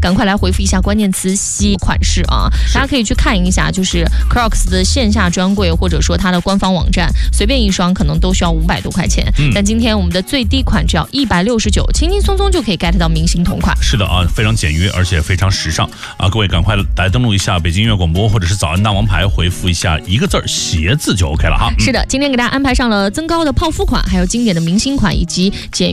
赶快来回复一下关键词西款式啊，大家可以去看一下，就是 Crocs 的线下专柜或者说它的官方网站，随便一双可能都需要500多块钱，但今天我们的最低款只要169，轻轻松松就可以 get 到明星同款。 是的啊，非常简约，而且非常时尚啊！各位赶快来登录一下北京音乐广播或者是早安大王牌，回复一下一个字鞋子就 OK 了哈。 是的，今天给大家安排上了增高的泡芙款，还有经典的明星款以及简